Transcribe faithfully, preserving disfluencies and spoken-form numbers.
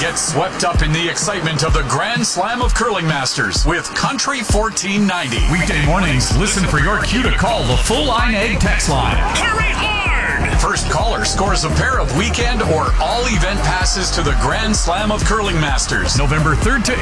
Get swept up in the excitement of the Grand Slam of Curling Masters with Country fourteen ninety. Weekday mornings, listen for your cue to call the Full Line Egg text line. Hurry hard! First caller scores a pair of weekend or all event passes to the Grand Slam of Curling Masters, November third to